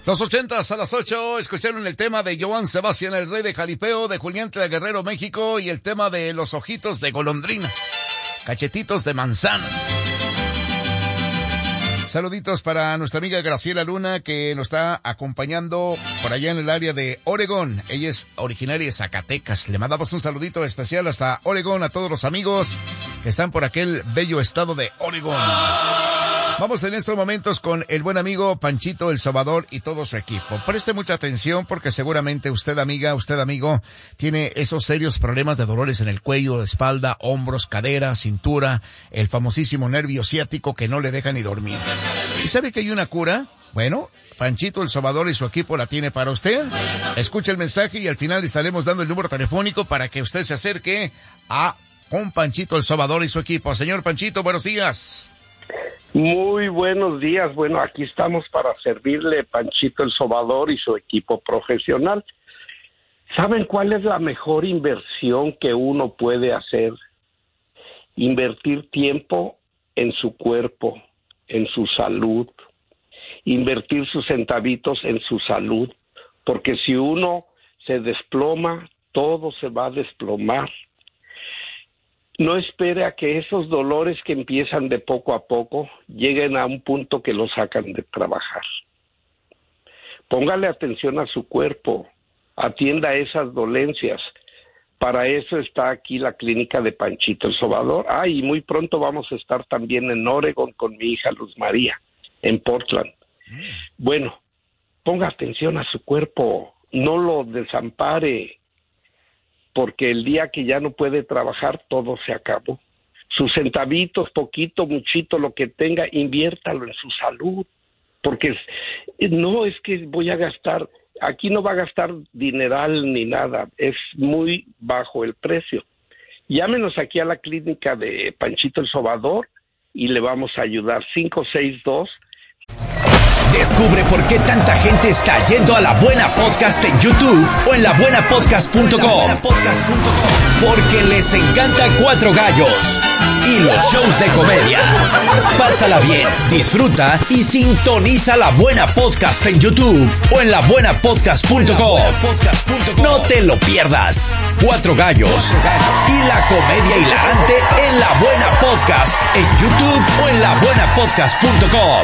Los 80s a las 8, escucharon el tema de Joan Sebastián, el rey de Jaripeo, de Julián de Guerrero, México, y el tema de los ojitos de golondrina, cachetitos de manzana. Saluditos para nuestra amiga Graciela Luna, que nos está acompañando por allá en el área de Oregón. Ella es originaria de Zacatecas. Le mandamos un saludito especial hasta Oregón a todos los amigos que están por aquel bello estado de Oregón. Vamos en estos momentos con el buen amigo Panchito el Sobador y todo su equipo. Preste mucha atención porque seguramente usted, amiga, usted, amigo, tiene esos serios problemas de dolores en el cuello, espalda, hombros, cadera, cintura, el famosísimo nervio ciático que no le deja ni dormir. ¿Y sabe que hay una cura? Bueno, Panchito el Sobador y su equipo la tiene para usted. Escuche el mensaje y al final le estaremos dando el número telefónico para que usted se acerque con Panchito el Sobador y su equipo. Señor Panchito, buenos días. Muy buenos días. Bueno, aquí estamos para servirle Panchito el Sobador y su equipo profesional. ¿Saben cuál es la mejor inversión que uno puede hacer? Invertir tiempo en su cuerpo, en su salud. Invertir sus centavitos en su salud. Porque si uno se desploma, todo se va a desplomar. No espere a que esos dolores que empiezan de poco a poco lleguen a un punto que lo sacan de trabajar. Póngale atención a su cuerpo, atienda esas dolencias. Para eso está aquí la clínica de Panchito el Sobador. Y muy pronto vamos a estar también en Oregón con mi hija Luz María, en Portland. Bueno, ponga atención a su cuerpo, no lo desampare. Porque el día que ya no puede trabajar, todo se acabó. Sus centavitos, poquito, muchito, lo que tenga, inviértalo en su salud. Porque no es que voy a gastar, aquí no va a gastar dineral ni nada, es muy bajo el precio. Llámenos aquí a la clínica de Panchito el Sobador y le vamos a ayudar. 562. Descubre por qué tanta gente está yendo a La Buena Podcast en YouTube o en labuenapodcast.com. Porque les encanta Cuatro Gallos y los shows de comedia. Pásala bien, disfruta y sintoniza La Buena Podcast en YouTube o en labuenapodcast.com. No te lo pierdas. Cuatro Gallos y la comedia hilarante en La Buena Podcast en YouTube o en labuenapodcast.com.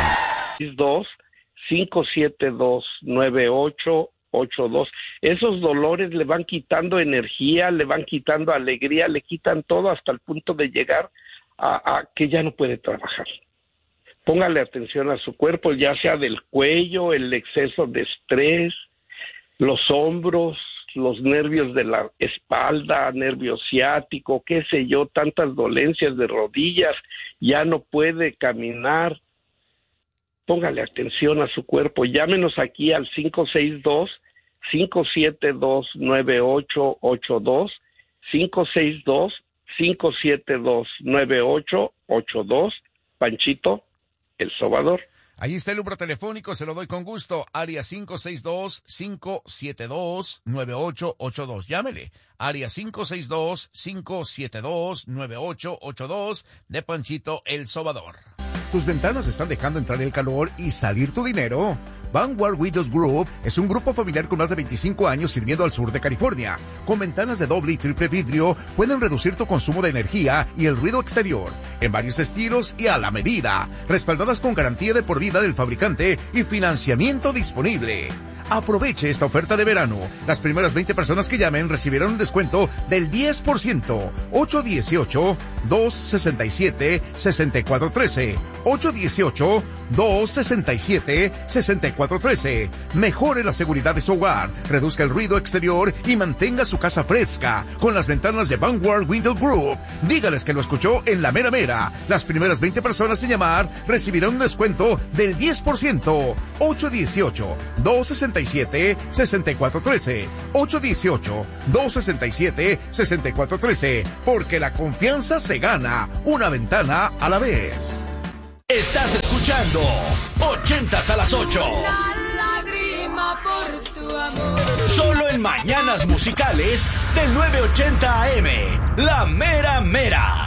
572-9882. Esos dolores le van quitando energía, le van quitando alegría, le quitan todo hasta el punto de llegar a que ya no puede trabajar. Póngale atención a su cuerpo, ya sea del cuello, el exceso de estrés, los hombros, los nervios de la espalda, nervio ciático, qué sé yo, tantas dolencias de rodillas, ya no puede caminar. Póngale atención a su cuerpo. Llámenos aquí al 562-572-9882, 562-572-9882, Panchito el Sobador. Ahí está el número telefónico, se lo doy con gusto, área 562-572-9882. Llámele, área 562-572-9882 de Panchito el Sobador. ¿Tus ventanas están dejando entrar el calor y salir tu dinero? Vanguard Windows Group es un grupo familiar con más de 25 años sirviendo al sur de California. Con ventanas de doble y triple vidrio, pueden reducir tu consumo de energía y el ruido exterior, en varios estilos y a la medida, respaldadas con garantía de por vida del fabricante y financiamiento disponible. Aproveche esta oferta de verano. Las primeras 20 personas que llamen recibirán un descuento del 10%. 818-267-6413. 818-267-6413. Mejore la seguridad de su hogar, reduzca el ruido exterior y mantenga su casa fresca con las ventanas de Vanguard Window Group. Dígales que lo escuchó en La Mera Mera. Las primeras 20 personas en llamar recibirán un descuento del 10%. 818-267-6413. 818-267-6413. Porque la confianza se gana una ventana a la vez. Estás escuchando 80s a las 8. Solo en Mañanas Musicales del 980 AM. La Mera Mera.